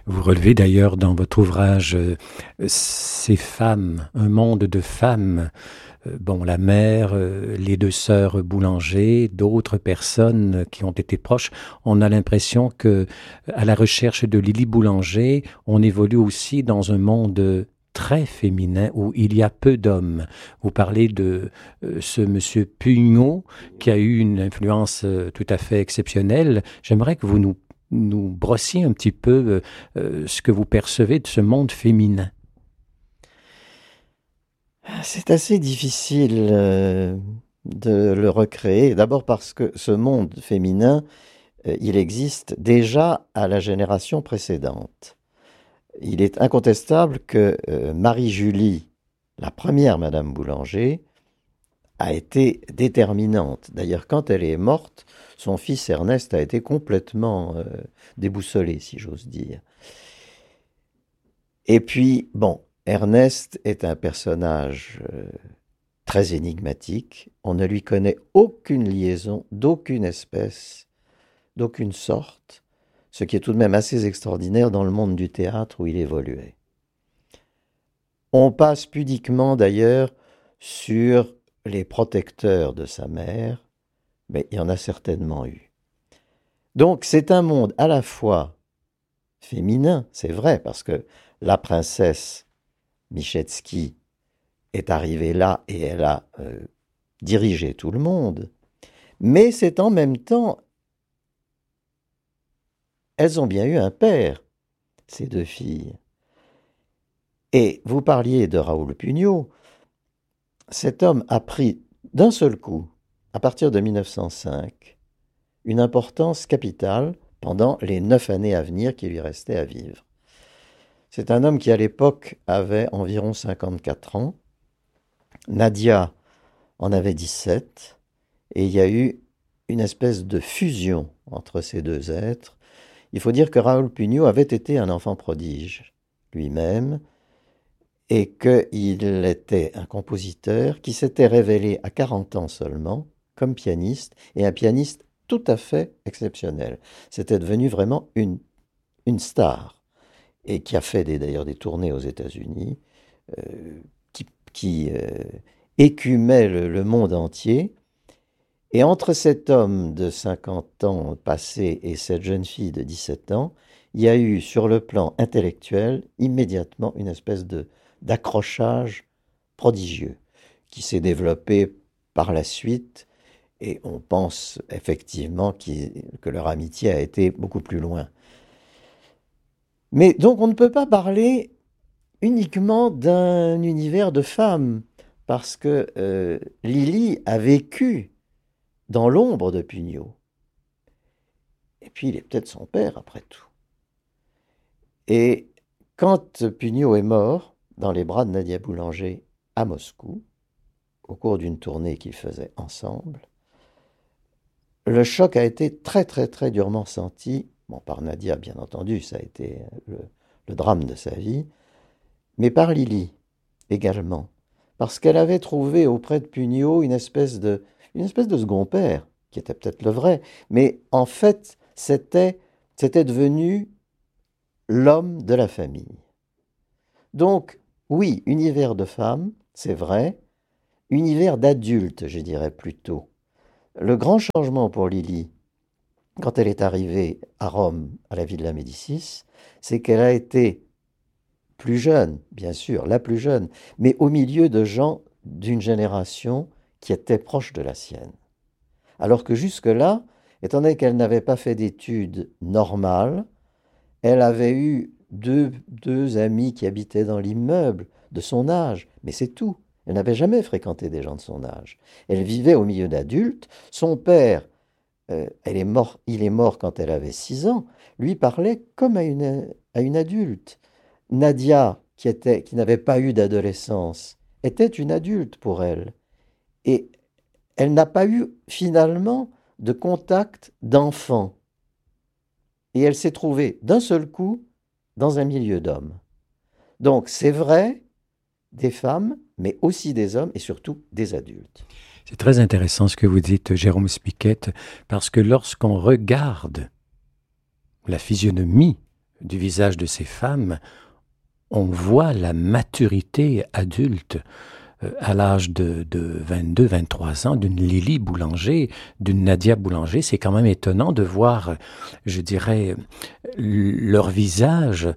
Vous relevez d'ailleurs dans votre ouvrage ces femmes, un monde de femmes, bon, la mère, les deux sœurs Boulanger, d'autres personnes qui ont été proches. On a l'impression que, à la recherche de Lily Boulanger, on évolue aussi dans un monde très féminin où il y a peu d'hommes. Vous parlez de ce monsieur Pugnot qui a eu une influence tout à fait exceptionnelle. J'aimerais que vous nous brossiez un petit peu ce que vous percevez de ce monde féminin. C'est assez difficile de le recréer. D'abord parce que ce monde féminin, il existe déjà à la génération précédente. Il est incontestable que Marie-Julie, la première Madame Boulanger, a été déterminante. D'ailleurs, quand elle est morte, son fils Ernest a été complètement déboussolé, si j'ose dire. Et puis, bon, Ernest est un personnage très énigmatique. On ne lui connaît aucune liaison, d'aucune espèce, d'aucune sorte, ce qui est tout de même assez extraordinaire dans le monde du théâtre où il évoluait. On passe pudiquement d'ailleurs sur les protecteurs de sa mère, mais il y en a certainement eu. Donc c'est un monde à la fois féminin, c'est vrai, parce que la princesse Michetsky est arrivée là et elle a dirigé tout le monde, mais c'est en même temps, elles ont bien eu un père, ces deux filles. Et vous parliez de Raoul Pugnot, cet homme a pris d'un seul coup, à partir de 1905, une importance capitale pendant les 9 années à venir qui lui restaient à vivre. C'est un homme qui, à l'époque, avait environ 54 ans. Nadia en avait 17. Et il y a eu une espèce de fusion entre ces deux êtres. Il faut dire que Raoul Pugnot avait été un enfant prodige lui-même et qu'il était un compositeur qui s'était révélé à 40 ans seulement comme pianiste, et un pianiste tout à fait exceptionnel. C'était devenu vraiment une star, et qui a fait d'ailleurs des tournées aux États-Unis, qui écumait le monde entier. Et entre cet homme de 50 ans passé et cette jeune fille de 17 ans, il y a eu sur le plan intellectuel immédiatement une espèce d'accrochage prodigieux qui s'est développé par la suite, et on pense effectivement que leur amitié a été beaucoup plus loin. Mais donc on ne peut pas parler uniquement d'un univers de femmes, parce que Lily a vécu dans l'ombre de Pugnot. Et puis il est peut-être son père après tout. Et quand Pugnot est mort, dans les bras de Nadia Boulanger à Moscou, au cours d'une tournée qu'ils faisaient ensemble, le choc a été très très très durement senti, bon, par Nadia bien entendu, ça a été le drame de sa vie, mais par Lily également, parce qu'elle avait trouvé auprès de Pugnot une espèce de second père, qui était peut-être le vrai, mais en fait c'était devenu l'homme de la famille. Donc oui, univers de femmes, c'est vrai, univers d'adultes, je dirais plutôt. Le grand changement pour Lily, quand elle est arrivée à Rome, à la Villa Médicis, c'est qu'elle a été plus jeune, bien sûr, la plus jeune, mais au milieu de gens d'une génération qui était proche de la sienne. Alors que jusque-là, étant donné qu'elle n'avait pas fait d'études normales, elle avait eu deux amis qui habitaient dans l'immeuble de son âge, mais c'est tout. Elle n'avait jamais fréquenté des gens de son âge. Elle vivait au milieu d'adultes. Son père, il est mort quand elle avait 6 ans, lui parlait comme à une adulte. Nadia, qui n'avait pas eu d'adolescence, était une adulte pour elle. Et elle n'a pas eu finalement de contact d'enfant. Et elle s'est trouvée d'un seul coup dans un milieu d'hommes. Donc c'est vrai, des femmes, mais aussi des hommes et surtout des adultes. C'est très intéressant ce que vous dites, Jérôme Spiquette, parce que lorsqu'on regarde la physionomie du visage de ces femmes, on voit la maturité adulte à l'âge de 22, 23 ans d'une Lily Boulanger, d'une Nadia Boulanger. C'est quand même étonnant de voir, je dirais, leur visage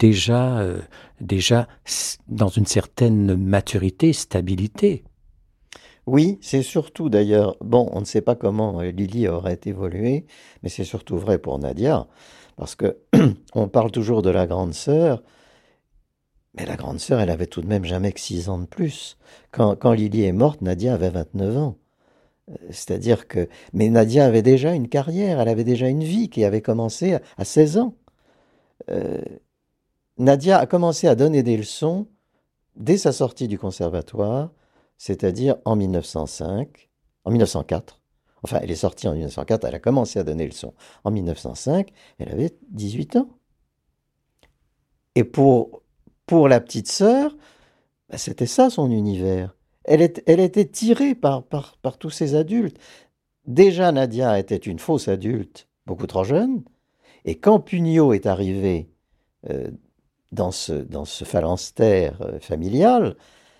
déjà dans une certaine maturité, stabilité. Oui, c'est surtout d'ailleurs, bon, on ne sait pas comment Lily aurait évolué, mais c'est surtout vrai pour Nadia, parce que on parle toujours de la grande sœur, mais la grande sœur, elle avait tout de même jamais que 6 ans de plus. Quand Lily est morte, Nadia avait 29 ans. C'est-à-dire que... Mais Nadia avait déjà une carrière, elle avait déjà une vie qui avait commencé à 16 ans. Euh, Nadia a commencé à donner des leçons dès sa sortie du conservatoire, c'est-à-dire en 1905, en 1904. Enfin, elle est sortie en 1904, elle a commencé à donner leçons. En 1905, elle avait 18 ans. Et pour la petite sœur, bah, c'était ça son univers. Elle était tirée par tous ces adultes. Déjà, Nadia était une fausse adulte, beaucoup trop jeune. Et quand Pugnot est arrivé euh, dans ce phalanstère familial,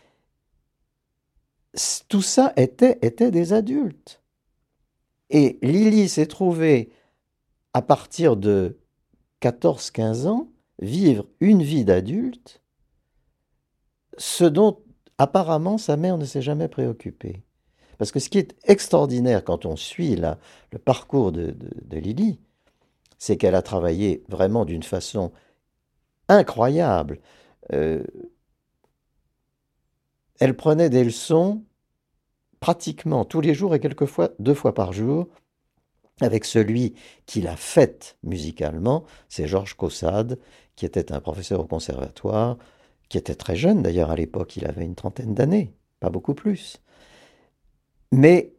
tout ça était des adultes. Et Lily s'est trouvée, à partir de 14-15 ans, vivre une vie d'adulte, ce dont apparemment sa mère ne s'est jamais préoccupée. Parce que ce qui est extraordinaire quand on suit le parcours de Lily, c'est qu'elle a travaillé vraiment d'une façon incroyable. Euh, Elle prenait des leçons pratiquement tous les jours et quelquefois 2 fois par jour avec celui qui l'a faite musicalement, c'est Georges Caussade, qui était un professeur au conservatoire, qui était très jeune d'ailleurs à l'époque, il avait une trentaine d'années, pas beaucoup plus. Mais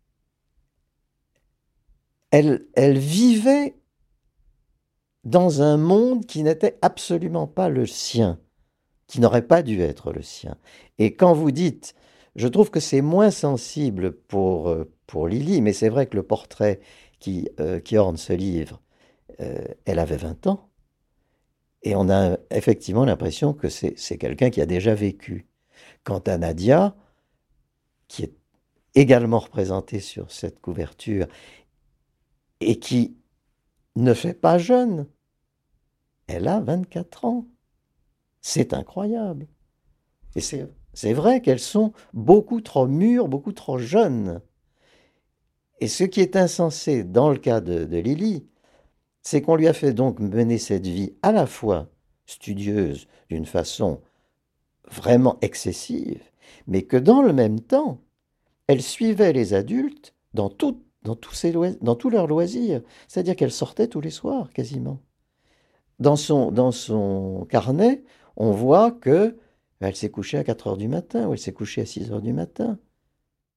elle vivait dans un monde qui n'était absolument pas le sien, qui n'aurait pas dû être le sien. Et quand vous dites, je trouve que c'est moins sensible pour Lily, mais c'est vrai que le portrait qui orne ce livre, elle avait 20 ans, et on a effectivement l'impression que c'est quelqu'un qui a déjà vécu. Quant à Nadia, qui est également représentée sur cette couverture, et qui ne fait pas jeune, elle a 24 ans. C'est incroyable. Et c'est vrai qu'elles sont beaucoup trop mûres, beaucoup trop jeunes. Et ce qui est insensé dans le cas de Lily, c'est qu'on lui a fait donc mener cette vie à la fois studieuse d'une façon vraiment excessive, mais que dans le même temps, elle suivait les adultes dans tous leurs loisirs. C'est-à-dire qu'elle sortait tous les soirs, quasiment. Dans son carnet, on voit que elle s'est couchée à 4 heures du matin, ou elle s'est couchée à 6 heures du matin.